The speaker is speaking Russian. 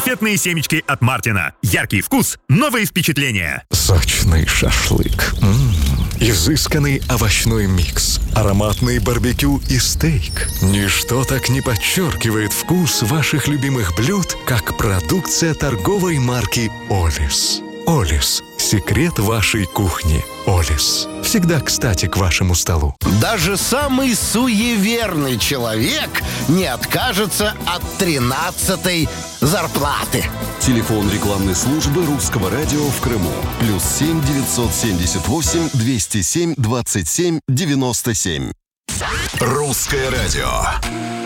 конфетные семечки от Мартина. Яркий вкус, новые впечатления. Сочный шашлык. Изысканный овощной микс. Ароматный барбекю и стейк. Ничто так не подчеркивает вкус ваших любимых блюд, как продукция торговой марки «Олис». «Олис» – секрет вашей кухни. «Олис» – всегда кстати к вашему столу. Даже самый суеверный человек не откажется от 13-й зарплаты. Телефон рекламной службы Русского радио в Крыму. +7 978 207 27 97. Русское радио.